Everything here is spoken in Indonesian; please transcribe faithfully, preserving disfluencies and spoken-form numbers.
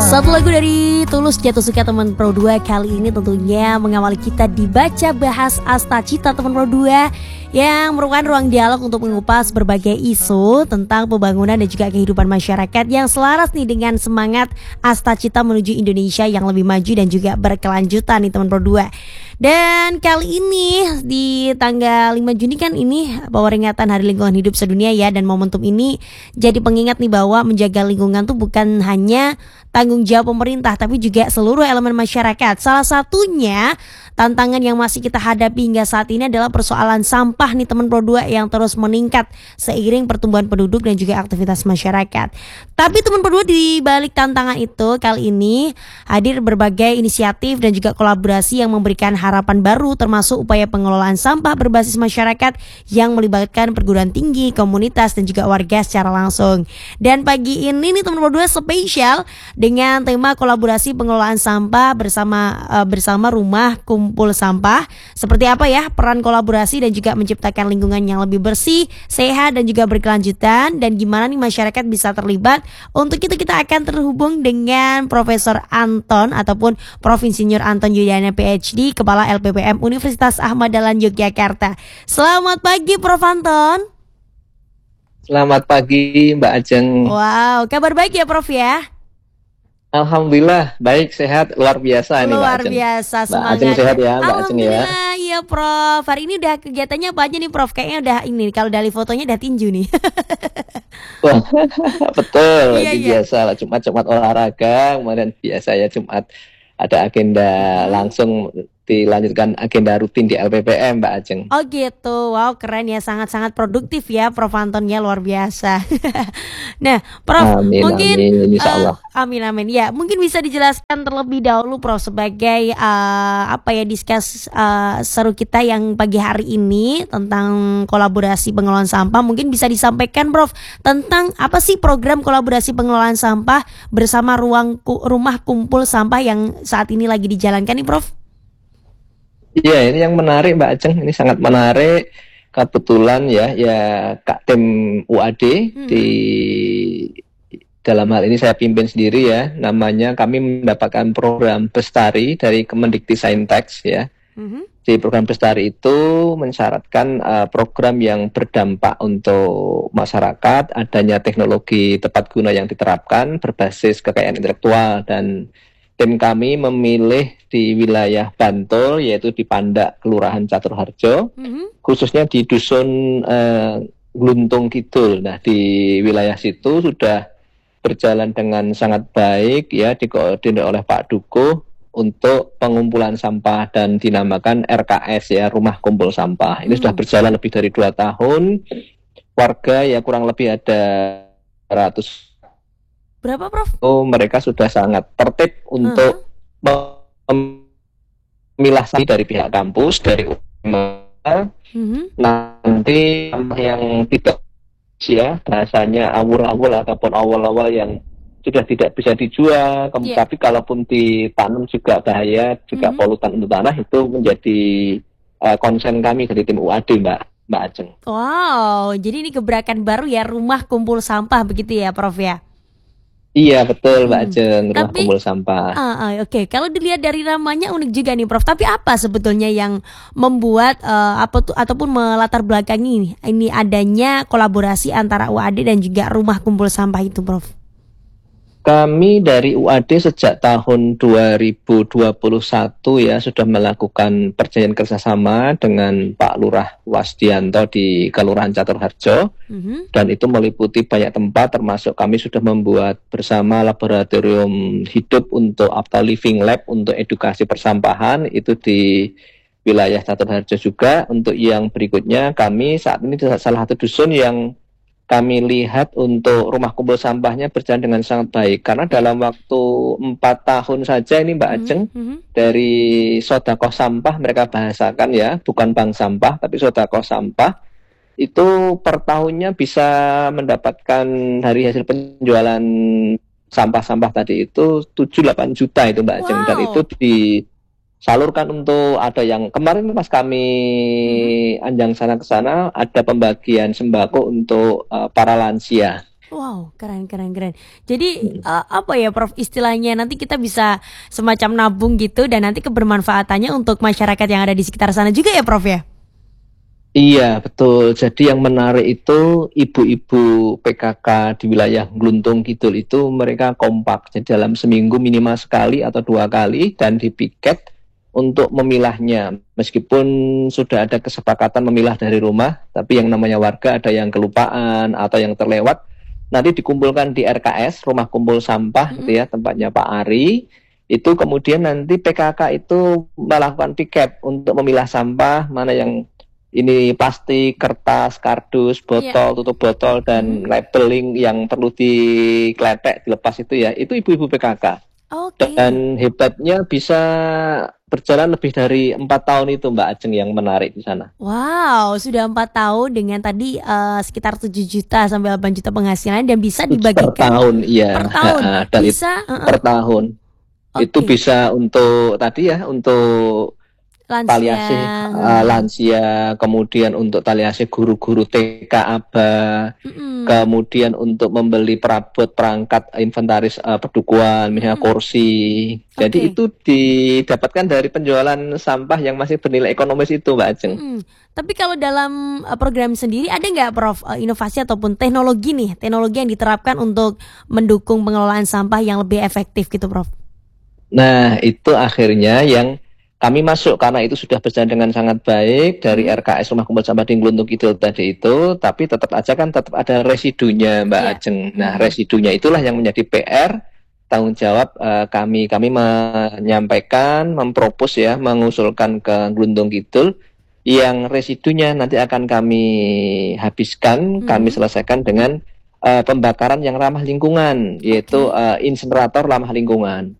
Satu lagu dari Tulus Jatuh Suka teman Pro dua kali ini tentunya mengawali kita dibaca bahas Astacita teman Pro dua, yang merupakan ruang dialog untuk mengupas berbagai isu tentang pembangunan dan juga kehidupan masyarakat yang selaras nih dengan semangat Astacita menuju Indonesia yang lebih maju dan juga berkelanjutan nih teman Pro dua. Dan kali ini di tanggal lima Juni kan ini peringatan Hari Lingkungan Hidup Sedunia ya, dan momentum ini jadi pengingat nih bahwa menjaga lingkungan tuh bukan hanya tanggung jawab pemerintah tapi juga seluruh elemen masyarakat. Salah satunya tantangan yang masih kita hadapi hingga saat ini adalah persoalan sampah nih teman Pro dua yang terus meningkat seiring pertumbuhan penduduk dan juga aktivitas masyarakat. Tapi teman Pro dua, di balik tantangan itu kali ini hadir berbagai inisiatif dan juga kolaborasi yang memberikan harapan baru, termasuk upaya pengelolaan sampah berbasis masyarakat yang melibatkan perguruan tinggi, komunitas dan juga warga secara langsung. Dan pagi ini nih teman Pro dua spesial dengan tema kolaborasi pengelolaan sampah bersama uh, bersama Rumah Kumpul Sampah. Seperti apa ya peran kolaborasi dan juga menciptakan lingkungan yang lebih bersih, sehat dan juga berkelanjutan, dan gimana nih masyarakat bisa terlibat. Untuk itu kita akan terhubung dengan Profesor Anton ataupun Prof Insinyur Anton Yuliana P H D, Kepala L P P M Universitas Ahmad Dahlan Yogyakarta. Selamat pagi Prof Anton. Selamat pagi Mbak Ajeng. Wow, kabar baik ya Prof ya? Alhamdulillah, baik, sehat, luar biasa ini Mbak Ajeng. Luar biasa, semangat. Mbak Ajeng sehat ya Mbak Ajeng ya? Alhamdulillah, iya Prof. Hari ini udah kegiatannya apa aja nih Prof? Kayaknya udah ini, kalau dari fotonya udah tinju nih. Wah, betul, iya, ini iya. biasa lah, Jumat-Jumat olahraga, kemudian biasa ya Jumat ada agenda hmm. langsung dilanjutkan agenda rutin di L P P M Mbak Ajeng. Oh gitu, wow keren ya, sangat-sangat produktif ya Prof Antonnya, luar biasa. Nah Prof, amin, mungkin amin, insya Allah. Uh, amin amin ya, mungkin bisa dijelaskan terlebih dahulu Prof sebagai uh, apa ya diskus uh, seru kita yang pagi hari ini tentang kolaborasi pengelolaan sampah. Mungkin bisa disampaikan Prof tentang apa sih program kolaborasi pengelolaan sampah bersama ruang Rumah Kumpul Sampah yang saat ini lagi dijalankan nih Prof? Iya, ini yang menarik Mbak Ajeng, ini sangat menarik. Kebetulan ya, ya Kak Tim U A D hmm. di dalam hal ini saya pimpin sendiri ya. Namanya kami mendapatkan program Bestari dari Kemendikti-Saintek ya. Hmm. Di program Bestari itu mensyaratkan uh, program yang berdampak untuk masyarakat, adanya teknologi tepat guna yang diterapkan berbasis kekayaan intelektual, dan tim kami memilih di wilayah Bantul, yaitu di Pandak, Kelurahan Caturharjo, mm-hmm. khususnya di Dusun eh, Gluntung Kidul. Nah, di wilayah situ sudah berjalan dengan sangat baik, ya, dikoordinir oleh Pak Dukuh untuk pengumpulan sampah dan dinamakan R K S, ya, Rumah Kumpul Sampah. Ini mm-hmm. sudah berjalan lebih dari dua tahun. Warga ya kurang lebih ada seratus. Berapa Prof? Oh, mereka sudah sangat tertib untuk uh-huh. memilah sampah dari pihak kampus, dari U M A. Uh-huh. Nanti yang tidak ya bahasanya awul-awul ataupun awal-awal yang sudah tidak bisa dijual, yeah. tapi kalaupun ditanam juga bahaya, juga uh-huh. polutan untuk tanah, itu menjadi uh, konsen kami dari tim U A D Mbak Mbak Ajeng. Wow, jadi ini gebrakan baru ya, Rumah Kumpul Sampah begitu ya Prof ya? Iya betul Mbak Ajeng, hmm. Rumah Tapi, Kumpul Sampah. Uh, uh, Oke, okay. Kalau dilihat dari namanya unik juga nih Prof. Tapi apa sebetulnya yang membuat uh, apa tuh ataupun melatar belakangi ini, ini adanya kolaborasi antara U A D dan juga Rumah Kumpul Sampah itu Prof? Kami dari U A D sejak tahun dua ribu dua puluh satu ya sudah melakukan perjanjian kerjasama dengan Pak Lurah Wasdianto di Kelurahan Caturharjo, mm-hmm. dan itu meliputi banyak tempat, termasuk kami sudah membuat bersama laboratorium hidup untuk atau living lab untuk edukasi persampahan itu di wilayah Caturharjo juga. Untuk yang berikutnya kami saat ini salah satu dusun yang kami lihat untuk rumah kumpul sampahnya berjalan dengan sangat baik, karena dalam waktu empat tahun saja ini Mbak Ajeng, mm-hmm. dari sodakoh sampah mereka bahasakan ya, bukan bank sampah tapi sodakoh sampah, itu per tahunnya bisa mendapatkan dari hasil penjualan sampah-sampah tadi itu tujuh delapan juta itu Mbak Ajeng. Wow. Dan itu disalurkan untuk, ada yang kemarin pas kami hmm. anjang sana ke sana ada pembagian sembako untuk uh, para lansia. Wow, keren keren keren. Jadi uh, apa ya Prof istilahnya nanti kita bisa semacam nabung gitu dan nanti kebermanfaatannya untuk masyarakat yang ada di sekitar sana juga ya Prof ya? Iya, betul. Jadi yang menarik itu ibu-ibu P K K di wilayah Gluntung Kidul itu mereka kompak. Jadi dalam seminggu minimal sekali atau dua kali dan dipiket untuk memilahnya. Meskipun sudah ada kesepakatan memilah dari rumah, tapi yang namanya warga ada yang kelupaan atau yang terlewat, nanti dikumpulkan di R K S, rumah kumpul sampah, gitu ya, tempatnya Pak Ari. Itu kemudian nanti P K K itu melakukan piket untuk memilah sampah, mana yang ini plastik, kertas, kardus, botol, Iya. tutup botol, dan labeling yang perlu dikletek, dilepas itu ya, itu ibu-ibu P K K. Oke. Dan hebatnya bisa berjalan lebih dari empat tahun itu Mbak Ajeng, yang menarik di sana. Wow, sudah empat tahun dengan tadi uh, sekitar tujuh juta sampai delapan juta penghasilan dan bisa Per dibagikan tahun, iya. per tahun. Dan itu Bisa, uh-uh. per tahun. Itu Oke. bisa untuk tadi ya, untuk taliasi Lansia. uh, lansia, kemudian untuk taliasi guru-guru T K A B A, Mm-mm. kemudian untuk membeli perabot perangkat inventaris uh, pedukuhan, misalnya Mm-mm. kursi. Jadi Oke. itu didapatkan dari penjualan sampah yang masih bernilai ekonomis itu, Mbak Ajeng. Mm-mm. Tapi kalau dalam uh, program sendiri ada nggak Prof uh, inovasi ataupun teknologi nih, teknologi yang diterapkan untuk mendukung pengelolaan sampah yang lebih efektif gitu Prof? Nah, itu akhirnya yang kami masuk karena itu sudah berjalan dengan sangat baik dari Hmm. R K S Rumah Kumpul Sampah di Gluntung Kidul tadi itu, tapi tetap aja kan tetap ada residunya Mbak Iya. Ajeng. Nah, Hmm. residunya itulah yang menjadi P R tanggung jawab uh, kami. Kami menyampaikan, mempropos ya, mengusulkan ke Gluntung Kidul yang residunya nanti akan kami habiskan, kami Hmm. selesaikan dengan uh, pembakaran yang ramah lingkungan, yaitu Oke. uh, insenerator ramah lingkungan.